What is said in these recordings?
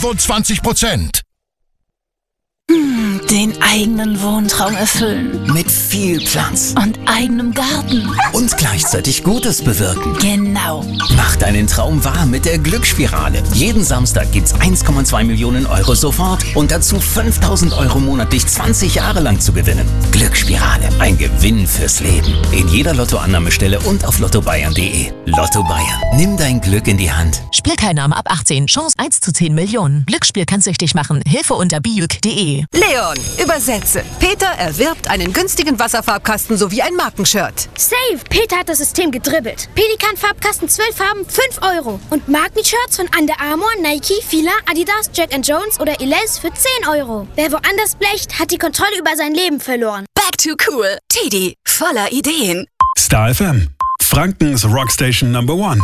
25%. Den eigenen Wohntraum erfüllen. Mit viel Platz. Und eigenem Garten. Und gleichzeitig Gutes bewirken. Genau. Mach deinen Traum wahr mit der Glücksspirale. Jeden Samstag gibt's 1,2 Millionen Euro sofort und dazu 5.000 Euro monatlich 20 Jahre lang zu gewinnen. Glücksspirale. Ein Gewinn fürs Leben. In jeder Lottoannahmestelle und auf lottobayern.de. Lotto Bayern. Nimm dein Glück in die Hand. Spielteilnahme ab 18. Chance 1 zu 10 Millionen. Glücksspiel kann süchtig machen. Hilfe unter biuk.de. Leon, übersetze. Peter erwirbt einen günstigen Wasserfarbkasten sowie ein Markenshirt. Safe! Peter hat das System gedribbelt. Pelikan-Farbkasten 12 Farben, 5 Euro. Und Markenshirts von Under Armour, Nike, Fila, Adidas, Jack & Jones oder Elize für 10 Euro. Wer woanders blecht, hat die Kontrolle über sein Leben verloren. Back to cool. Teddy, voller Ideen. Star FM, Frankens Rockstation Number 1.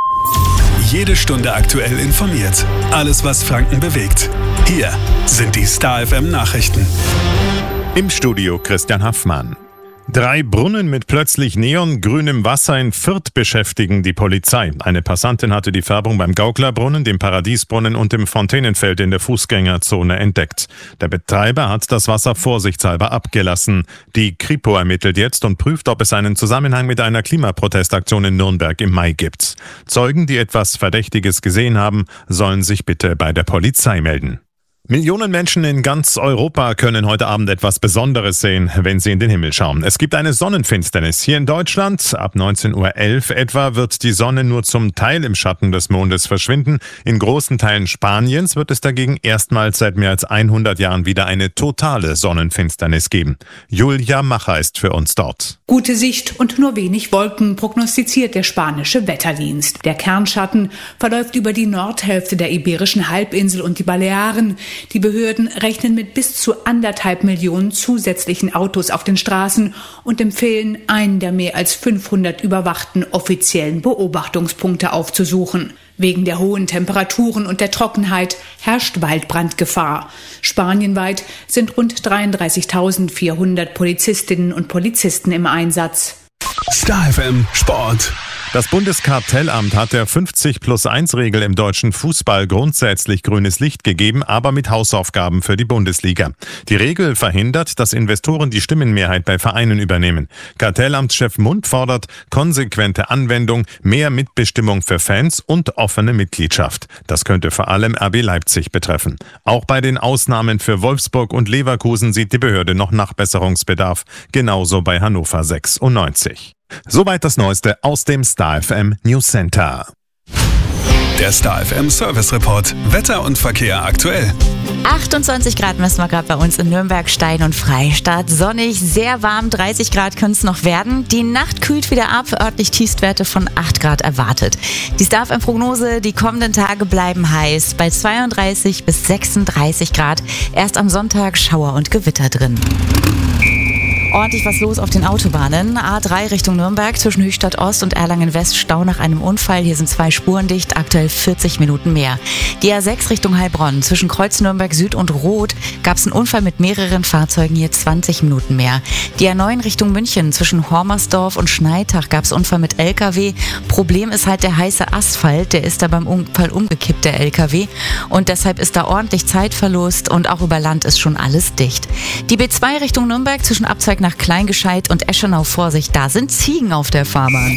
Jede Stunde aktuell informiert. Alles, was Franken bewegt. Hier sind die Star FM Nachrichten. Im Studio Christian Haffmann. 3 Brunnen mit plötzlich neongrünem Wasser in Fürth beschäftigen die Polizei. Eine Passantin hatte die Färbung beim Gauklerbrunnen, dem Paradiesbrunnen und dem Fontänenfeld in der Fußgängerzone entdeckt. Der Betreiber hat das Wasser vorsichtshalber abgelassen. Die Kripo ermittelt jetzt und prüft, ob es einen Zusammenhang mit einer Klimaprotestaktion in Nürnberg im Mai gibt. Zeugen, die etwas Verdächtiges gesehen haben, sollen sich bitte bei der Polizei melden. Millionen Menschen in ganz Europa können heute Abend etwas Besonderes sehen, wenn sie in den Himmel schauen. Es gibt eine Sonnenfinsternis. Hier in Deutschland, ab 19:11 Uhr etwa, wird die Sonne nur zum Teil im Schatten des Mondes verschwinden. In großen Teilen Spaniens wird es dagegen erstmals seit mehr als 100 Jahren wieder eine totale Sonnenfinsternis geben. Julia Macher ist für uns dort. Gute Sicht und nur wenig Wolken prognostiziert der spanische Wetterdienst. Der Kernschatten verläuft über die Nordhälfte der Iberischen Halbinsel und die Balearen. Die Behörden rechnen mit bis zu 1,5 Millionen zusätzlichen Autos auf den Straßen und empfehlen, einen der mehr als 500 überwachten offiziellen Beobachtungspunkte aufzusuchen. Wegen der hohen Temperaturen und der Trockenheit herrscht Waldbrandgefahr. Spanienweit sind rund 33.400 Polizistinnen und Polizisten im Einsatz. Star FM Sport. Das Bundeskartellamt hat der 50+1-Regel im deutschen Fußball grundsätzlich grünes Licht gegeben, aber mit Hausaufgaben für die Bundesliga. Die Regel verhindert, dass Investoren die Stimmenmehrheit bei Vereinen übernehmen. Kartellamtschef Mund fordert konsequente Anwendung, mehr Mitbestimmung für Fans und offene Mitgliedschaft. Das könnte vor allem RB Leipzig betreffen. Auch bei den Ausnahmen für Wolfsburg und Leverkusen sieht die Behörde noch Nachbesserungsbedarf, genauso bei Hannover 96. Soweit das Neueste aus dem Star FM News Center. Der Star FM Service Report. Wetter und Verkehr aktuell. 28 Grad messen wir gerade bei uns in Nürnberg, Stein und Freistadt. Sonnig, sehr warm, 30 Grad können es noch werden. Die Nacht kühlt wieder ab, örtlich Tiefstwerte von 8 Grad erwartet. Die Star FM Prognose, die kommenden Tage bleiben heiß, bei 32 bis 36 Grad. Erst am Sonntag Schauer und Gewitter drin. Ordentlich was los auf den Autobahnen. A3 Richtung Nürnberg zwischen Höchstadt Ost und Erlangen West Stau nach einem Unfall. Hier sind 2 Spuren dicht, aktuell 40 Minuten mehr. Die A6 Richtung Heilbronn zwischen Kreuz Nürnberg Süd und Roth gab es einen Unfall mit mehreren Fahrzeugen, hier 20 Minuten mehr. Die A9 Richtung München zwischen Hormersdorf und Schneitach gab es Unfall mit LKW. Problem ist halt der heiße Asphalt, der ist da beim Unfall umgekippt, der LKW. Und deshalb ist da ordentlich Zeitverlust und auch über Land ist schon alles dicht. Die B2 Richtung Nürnberg zwischen Abzweig nach Kleingescheit und Eschenau, Vorsicht, da sind Ziegen auf der Fahrbahn.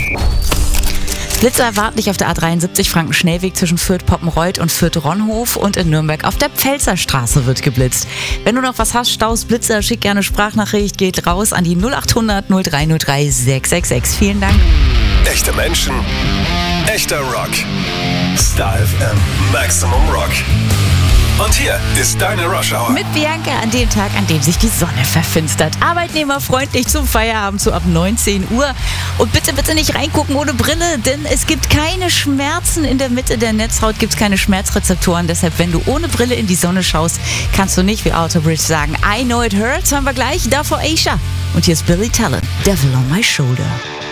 Blitzer erwarten dich auf der A73 Franken-Schnellweg zwischen Fürth-Poppenreuth und Fürth-Ronhof und in Nürnberg auf der Pfälzerstraße wird geblitzt. Wenn du noch was hast, Staus, Blitzer, schick gerne Sprachnachricht, geht raus an die 0800 0303 666. Vielen Dank. Echte Menschen, echter Rock. Star FM Maximum Rock. Und hier ist deine Rush Hour. Mit Bianca an dem Tag, an dem sich die Sonne verfinstert. Arbeitnehmerfreundlich zum Feierabend so ab 19 Uhr. Und bitte, bitte nicht reingucken ohne Brille, denn es gibt keine Schmerzen in der Mitte der Netzhaut, gibt es keine Schmerzrezeptoren. Deshalb, wenn du ohne Brille in die Sonne schaust, kannst du nicht wie Outer Bridge sagen, I know it hurts, haben wir gleich, davor Aisha. Und hier ist Billy Talent, Devil on my Shoulder.